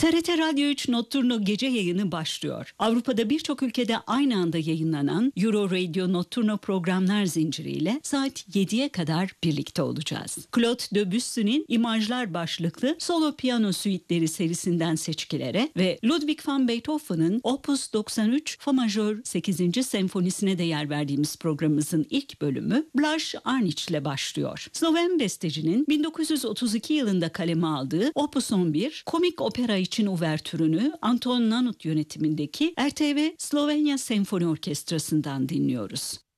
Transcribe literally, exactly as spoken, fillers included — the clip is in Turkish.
T R T Radyo üç Notturno gece yayını başlıyor. Avrupa'da birçok ülkede aynı anda yayınlanan Euro Radio Notturno programlar zinciriyle saat yediye kadar birlikte olacağız. Claude Debussy'nin İmajlar başlıklı solo piyano suiteleri serisinden seçkilere ve Ludwig van Beethoven'ın Opus doksan üç Fa majör sekizinci senfonisine de yer verdiğimiz programımızın ilk bölümü Blaž Arnić ile başlıyor. Sloven bestecinin bin dokuz yüz otuz iki yılında kaleme aldığı Opus on bir komik opera için uvertürünü Anton Nanut yönetimindeki R T V Slovenya Senfoni Orkestrası'ndan dinliyoruz.